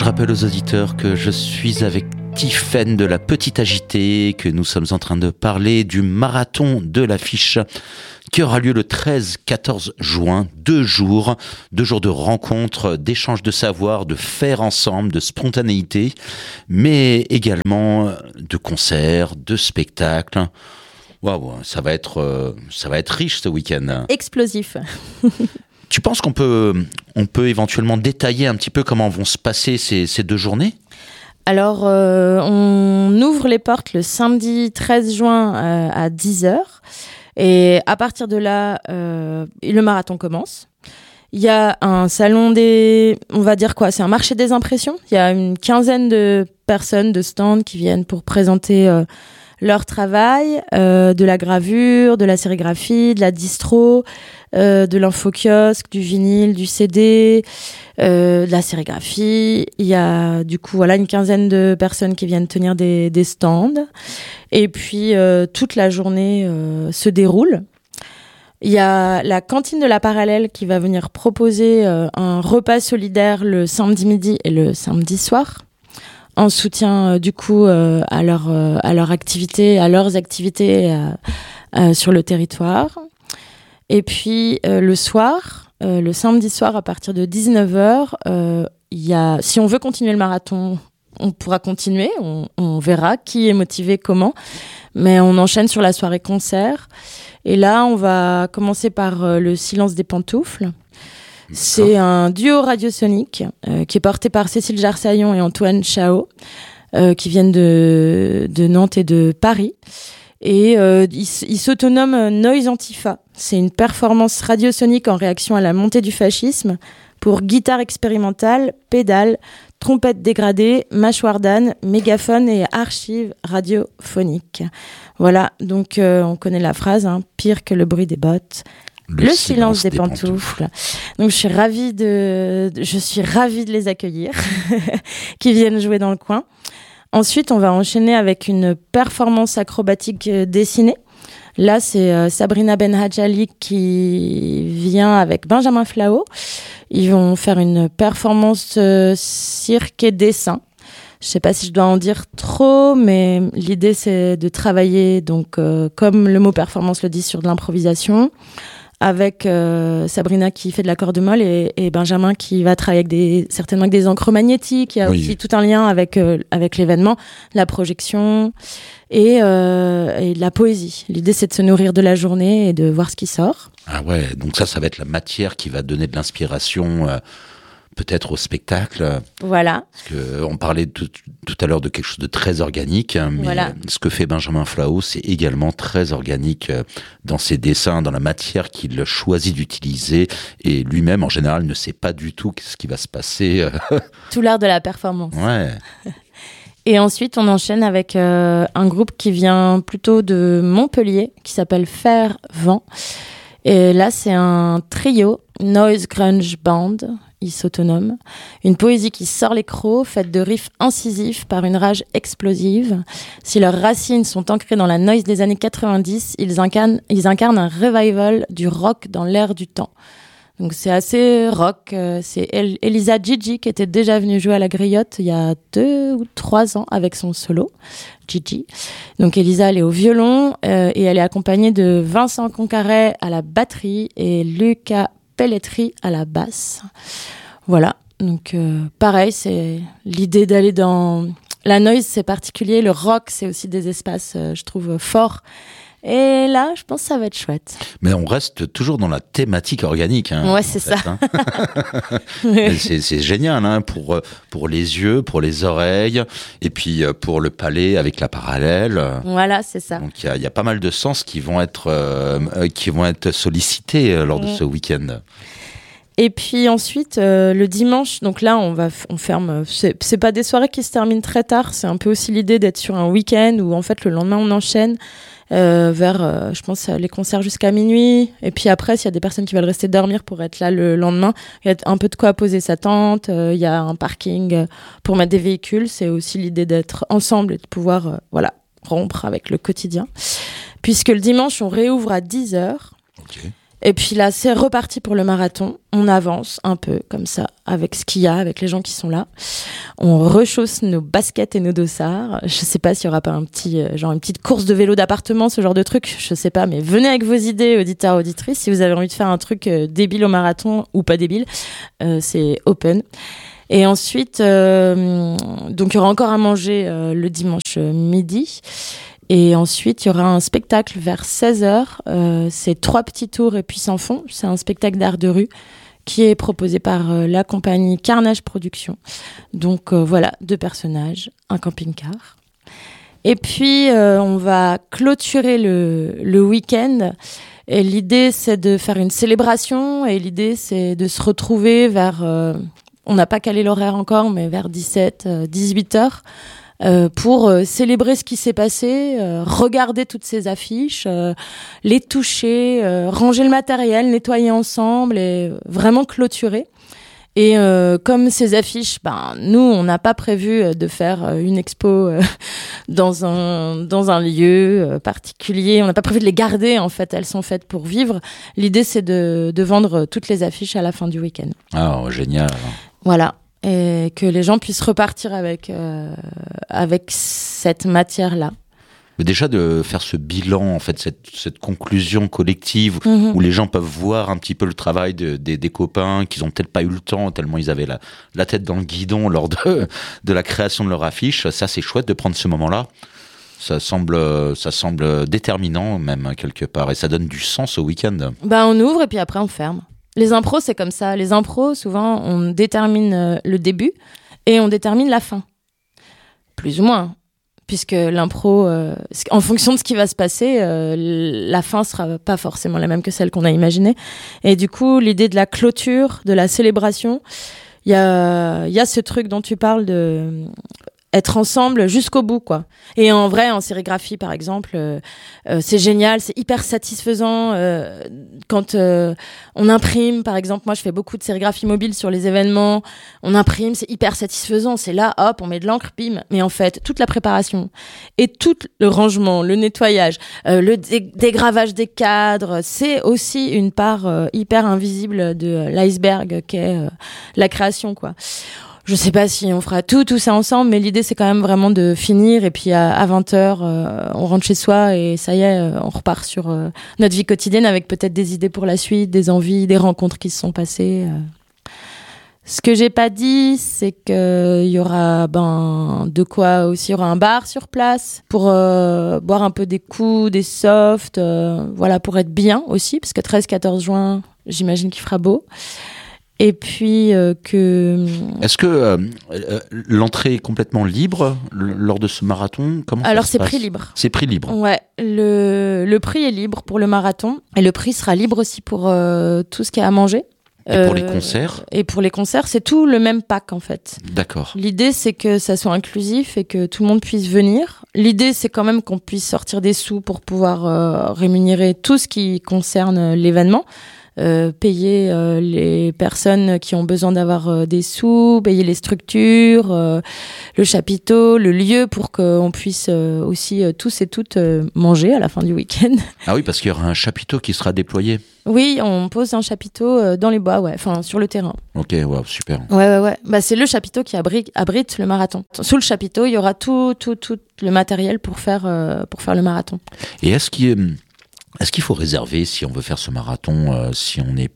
Je rappelle aux auditeurs que je suis avec Tiffaine de la Petite Agitée, que nous sommes en train de parler du marathon de l'affiche qui aura lieu le 13-14 juin, 2 jours de rencontres, d'échanges de savoir, de faire ensemble, de spontanéité, mais également de concerts, de spectacles. Waouh, ça va être riche ce week-end. Explosif. Tu penses qu'on peut éventuellement détailler un petit peu comment vont se passer ces 2 journées ? Alors, on ouvre les portes le samedi 13 juin à 10h. Et à partir de là, le marathon commence. Il y a un salon on va dire quoi, c'est un marché des impressions. Il y a une quinzaine de personnes, de stands qui viennent pour présenter leur travail, de la gravure, de la sérigraphie, de la distro, de l'infokiosque, du vinyle, du CD, de la sérigraphie. Il y a du coup une quinzaine de personnes qui viennent tenir des stands. Et puis toute la journée se déroule. Il y a la cantine de la Parallèle qui va venir proposer un repas solidaire le samedi midi et le samedi soir, en soutien du coup à leurs activités sur le territoire. Et puis le soir, le samedi soir à partir de 19h, si on veut continuer le marathon, on pourra continuer, on verra qui est motivé, comment, mais on enchaîne sur la soirée concert. Et là, on va commencer par le Silence des pantoufles. C'est un duo radiophonique qui est porté par Cécile Jarsaillon et Antoine Chao, qui viennent de Nantes et de Paris. Et ils s'autonomment Noise Antifa. C'est une performance radiophonique en réaction à la montée du fascisme pour guitare expérimentale, pédale, trompette dégradée, mâchoire d'âne, mégaphone et archives radiophoniques. Voilà, donc on connaît la phrase, pire que le bruit des bottes. Le silence des pantoufles. Donc je suis ravie de les accueillir, qui viennent jouer dans le coin. Ensuite, on va enchaîner avec une performance acrobatique dessinée. Là, c'est Sabrina Benhadjali qui vient avec Benjamin Flao. Ils vont faire une performance cirque et dessin. Je sais pas si je dois en dire trop, mais l'idée, c'est de travailler, donc, comme le mot performance le dit, sur de l'improvisation, avec Sabrina qui fait de la corde molle et Benjamin qui va travailler certainement avec des encres magnétiques. Il y a aussi tout un lien avec l'événement, la projection et de la poésie. L'idée, c'est de se nourrir de la journée et de voir ce qui sort. Ah ouais, donc ça va être la matière qui va donner de l'inspiration peut-être au spectacle. Voilà. Parce que on parlait tout à l'heure de quelque chose de très organique, mais ce que fait Benjamin Flao, c'est également très organique dans ses dessins, dans la matière qu'il choisit d'utiliser, et lui-même en général ne sait pas du tout ce qui va se passer. Tout l'art de la performance. Ouais. Et ensuite, on enchaîne avec un groupe qui vient plutôt de Montpellier, qui s'appelle Fer Vent. Et là, c'est un trio, Noise Grunge Band. Ils s'autonoment. Une poésie qui sort les crocs, faite de riffs incisifs par une rage explosive. Si leurs racines sont ancrées dans la noise des années 90, ils incarnent un revival du rock dans l'air du temps. Donc c'est assez rock. C'est Elisa Gigi qui était déjà venue jouer à la Griotte il y a 2 ou 3 ans avec son solo, Gigi. Donc Elisa, elle est au violon et elle est accompagnée de Vincent Concaret à la batterie et Lucas Pelletri à la basse. Voilà, donc pareil, c'est l'idée d'aller dans... La noise, c'est particulier, le rock, c'est aussi des espaces, je trouve, forts. Et là, je pense que ça va être chouette. Mais on reste toujours dans la thématique organique. Ouais, c'est ça. C'est génial, pour les yeux, pour les oreilles, et puis pour le palais avec la Parallèle. Voilà, c'est ça. Donc il y a pas mal de sens qui vont être sollicités lors de ce week-end. Et puis ensuite, le dimanche, donc là, on ferme. C'est pas des soirées qui se terminent très tard. C'est un peu aussi l'idée d'être sur un week-end où en fait le lendemain on enchaîne. Vers, je pense, les concerts jusqu'à minuit. Et puis après, s'il y a des personnes qui veulent rester dormir pour être là le lendemain, il y a un peu de quoi poser sa tente. Il y a un parking pour mettre des véhicules. C'est aussi l'idée d'être ensemble et de pouvoir rompre avec le quotidien. Puisque le dimanche, on réouvre à 10h. Okay. Et puis là, c'est reparti pour le marathon. On avance un peu comme ça, avec ce qu'il y a, avec les gens qui sont là. On rechausse nos baskets et nos dossards. Je sais pas s'il y aura pas un petit, genre une petite course de vélo d'appartement, ce genre de truc. Je sais pas, mais venez avec vos idées, auditeurs, auditrices. Si vous avez envie de faire un truc débile au marathon ou pas débile, c'est open. Et ensuite, donc il y aura encore à manger le dimanche midi. Et ensuite, il y aura un spectacle vers 16h. C'est 3 petits tours et puis sans fond. C'est un spectacle d'art de rue qui est proposé par la compagnie Carnage Productions. Donc voilà, 2 personnages, un camping-car. Et puis, on va clôturer le week-end. Et l'idée, c'est de faire une célébration. Et l'idée, c'est de se retrouver vers... on n'a pas calé l'horaire encore, mais vers 18h. Pour célébrer ce qui s'est passé, regarder toutes ces affiches, les toucher, ranger le matériel, nettoyer ensemble et vraiment clôturer. Et comme ces affiches, nous, on n'a pas prévu de faire une expo dans un lieu particulier. On n'a pas prévu de les garder, en fait. Elles sont faites pour vivre. L'idée, c'est de vendre toutes les affiches à la fin du week-end. Ah, génial. Voilà. Et que les gens puissent repartir avec cette matière-là. Mais déjà de faire ce bilan, en fait, cette conclusion collective où les gens peuvent voir un petit peu le travail des copains, qu'ils ont peut-être pas eu le temps, tellement ils avaient la tête dans le guidon lors de la création de leur affiche. Ça, c'est chouette de prendre ce moment-là. Ça semble déterminant, même, quelque part. Et ça donne du sens au week-end. On ouvre et puis après, on ferme. Les impros, c'est comme ça. Les impros, souvent, on détermine le début et on détermine la fin. Plus ou moins. Puisque l'impro, en fonction de ce qui va se passer, la fin sera pas forcément la même que celle qu'on a imaginée. Et du coup, l'idée de la clôture, de la célébration, il y a ce truc dont tu parles de... être ensemble jusqu'au bout, quoi. Et en vrai, en sérigraphie, par exemple, c'est génial, c'est hyper satisfaisant quand on imprime, par exemple. Moi, je fais beaucoup de sérigraphie mobile sur les événements. On imprime, c'est hyper satisfaisant. C'est là, hop, on met de l'encre, bim. Mais en fait, toute la préparation et tout le rangement, le nettoyage, le dégravage des cadres, c'est aussi une part hyper invisible de l'iceberg qu'est la création, quoi. Je sais pas si on fera tout ça ensemble, mais l'idée, c'est quand même vraiment de finir. Et puis, à 20h, on rentre chez soi et ça y est, on repart sur notre vie quotidienne avec peut-être des idées pour la suite, des envies, des rencontres qui se sont passées. Ce que j'ai pas dit, c'est qu'il y aura, de quoi aussi, il y aura un bar sur place pour boire un peu des coups, des softs, voilà, pour être bien aussi, parce que 13-14 juin, j'imagine qu'il fera beau. Et puis que... Est-ce que l'entrée est complètement libre lors de ce marathon? Comment Alors, ça se passe? prix libre. C'est prix libre. Ouais, le prix est libre pour le marathon. Et le prix sera libre aussi pour tout ce qu'il y a à manger. Et pour les concerts? Et pour les concerts, c'est tout le même pack, en fait. D'accord. L'idée, c'est que ça soit inclusif et que tout le monde puisse venir. L'idée, c'est quand même qu'on puisse sortir des sous pour pouvoir rémunérer tout ce qui concerne l'événement. Payer les personnes qui ont besoin d'avoir des sous, payer les structures, le chapiteau, le lieu pour qu'on puisse aussi tous et toutes manger à la fin du week-end. Ah oui, parce qu'il y aura un chapiteau qui sera déployé. Oui, on pose un chapiteau dans les bois, ouais, enfin sur le terrain. Ok, wow, super. Ouais. C'est le chapiteau qui abrite le marathon. Sous le chapiteau, il y aura tout le matériel pour faire le marathon. Et est-ce qu'il faut réserver si on veut faire ce marathon, si on est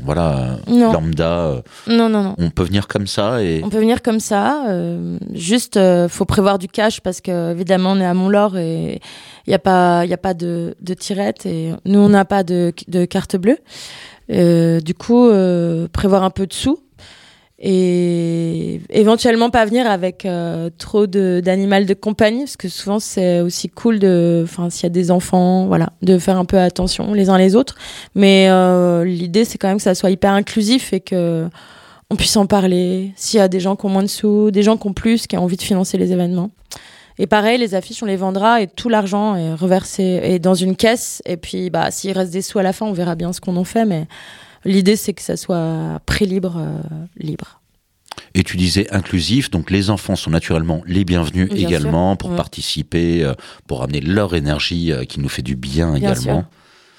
lambda? Non. On peut venir comme ça On peut venir comme ça. Juste, faut prévoir du cash parce que évidemment on est à Mont-Laur et il y a pas de tirette et nous on n'a pas de carte bleue. Du coup, prévoir un peu de sous. Et éventuellement pas venir avec trop d'animal de compagnie parce que souvent c'est aussi cool s'il y a des enfants, voilà, de faire un peu attention les uns les autres, mais l'idée c'est quand même que ça soit hyper inclusif et que on puisse en parler s'il y a des gens qui ont moins de sous, des gens qui ont plus, qui ont envie de financer les événements. Et pareil, les affiches on les vendra et tout l'argent est reversé et dans une caisse et puis s'il reste des sous à la fin on verra bien ce qu'on en fait, mais l'idée, c'est que ça soit prix libre. Et tu disais inclusif, donc les enfants sont naturellement les bienvenus bien également sûr. pour participer, pour amener leur énergie qui nous fait du bien également. Sûr.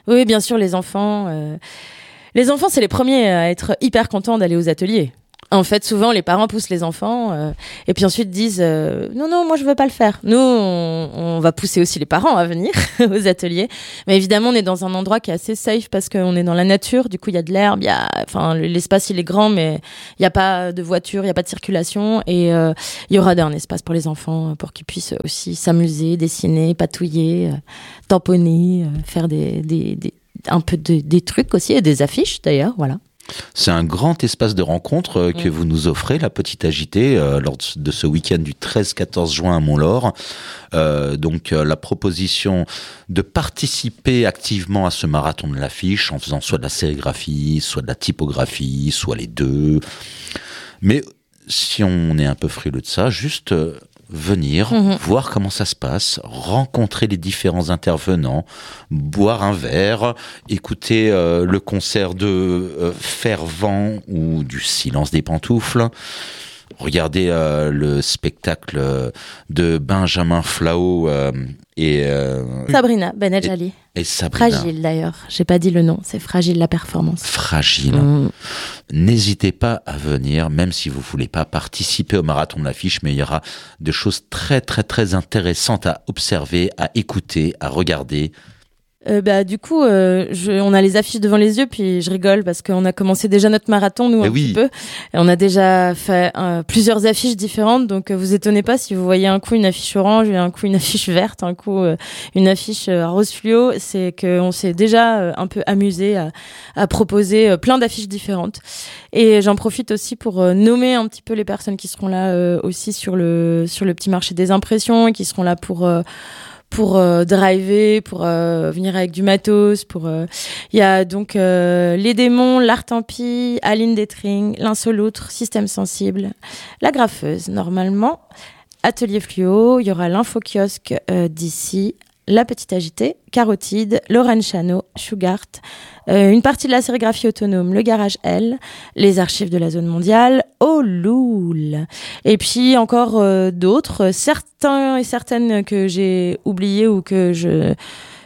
Oui, bien sûr, les enfants, c'est les premiers à être hyper contents d'aller aux ateliers. En fait, souvent, les parents poussent les enfants et puis ensuite disent non, moi, je veux pas le faire. Nous, on va pousser aussi les parents à venir aux ateliers. Mais évidemment, on est dans un endroit qui est assez safe parce qu'on est dans la nature. Du coup, il y a de l'herbe, l'espace, il est grand, mais il n'y a pas de voiture, il n'y a pas de circulation. Et il y aura un espace pour les enfants pour qu'ils puissent aussi s'amuser, dessiner, patouiller, tamponner, faire un peu des trucs aussi et des affiches d'ailleurs, voilà. C'est un grand espace de rencontre que vous nous offrez, la Petite Agitée, lors de ce week-end du 13-14 juin à Mont-Laur. Donc la proposition de participer activement à ce marathon de l'affiche en faisant soit de la sérigraphie, soit de la typographie, soit les deux. Mais si on est un peu frileux de ça, juste venir, voir comment ça se passe, rencontrer les différents intervenants, boire un verre, écouter le concert de Fervent ou du Silence des pantoufles, regarder le spectacle de Benjamin Flao et Sabrina Benadjali. Et Sabrina. Fragile d'ailleurs, j'ai pas dit le nom, c'est Fragile la performance. Fragile. N'hésitez pas à venir, même si vous voulez pas participer au marathon de l'affiche, mais il y aura des choses très très très intéressantes à observer, à écouter, à regarder. Du coup, on a les affiches devant les yeux, puis je rigole parce qu'on a commencé déjà notre marathon, nous, petit peu. Et on a déjà fait plusieurs affiches différentes, donc vous étonnez pas si vous voyez un coup une affiche orange, et un coup une affiche verte, un coup une affiche rose fluo, c'est qu'on s'est déjà un peu amusé à proposer plein d'affiches différentes. Et j'en profite aussi pour nommer un petit peu les personnes qui seront là aussi sur le petit marché des impressions, et qui seront là pour driver, pour venir avec du matos, il y a donc Les Démons, l'Artempi, Aline Détring, L'un seul l'autre, Système Sensible, La Graffeuse normalement, Atelier Fluo, il y aura l'Infokiosque d'ici, La Petite Agitée, Carotide, Lorraine Chano, Shugart, une partie de la sérigraphie autonome, le Garage L, les archives de la zone mondiale, Oloul. Et puis encore d'autres, certains et certaines que j'ai oubliés ou que je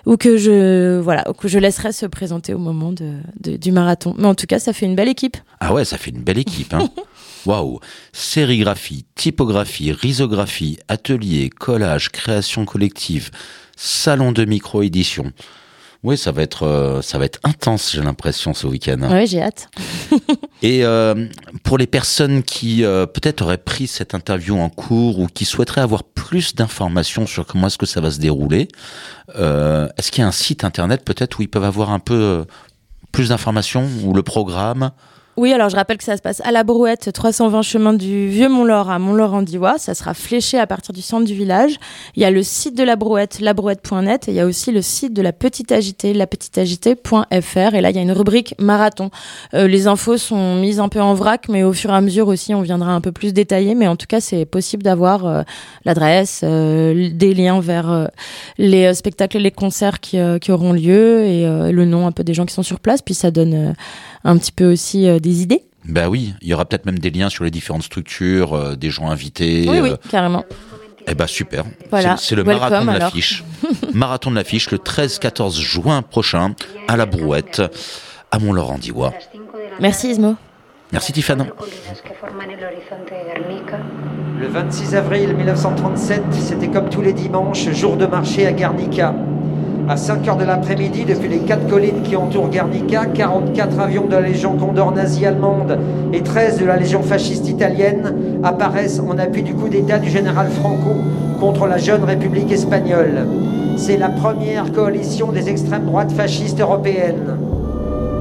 laisserai se présenter au moment du marathon. Mais en tout cas, ça fait une belle équipe. Ah ouais, ça fait une belle équipe, hein. Waouh! Sérigraphie, typographie, risographie, atelier, collage, création collective, salon de micro-édition. Oui, ça va être intense, j'ai l'impression, ce week-end. Oui, j'ai hâte. Et pour les personnes qui peut-être auraient pris cette interview en cours ou qui souhaiteraient avoir plus d'informations sur comment est-ce que ça va se dérouler, est-ce qu'il y a un site internet peut-être où ils peuvent avoir un peu plus d'informations ou le programme? Oui, alors je rappelle que ça se passe à la Brouette, 320 chemin du Vieux-Mont-Laur à Mont-Laur-en-Diois. Ça sera fléché à partir du centre du village. Il y a le site de la Brouette, labrouette.net, et il y a aussi le site de la Petite Agitée, lapetiteagitée.fr. Et là, il y a une rubrique marathon. Les infos sont mises un peu en vrac, mais au fur et à mesure aussi, on viendra un peu plus détaillé. Mais en tout cas, c'est possible d'avoir l'adresse, des liens vers les spectacles et les concerts qui auront lieu, et le nom un peu des gens qui sont sur place. Puis ça donne un petit peu aussi des idées. Ben oui, il y aura peut-être même des liens sur les différentes structures, des gens invités. Oui, carrément. Eh ben super. Voilà. C'est le marathon de l'affiche. Marathon de l'affiche le 13-14 juin prochain à la Brouette, à Mont-Laur-en-Diois. Merci Ismo. Merci Tiffany. Le 26 avril 1937, c'était comme tous les dimanches, jour de marché à Guernica. À 5h de l'après-midi, depuis les 4 collines qui entourent Guernica, 44 avions de la Légion Condor nazie allemande et 13 de la Légion fasciste italienne apparaissent en appui du coup d'État du général Franco contre la jeune République espagnole. C'est la première coalition des extrêmes droites fascistes européennes.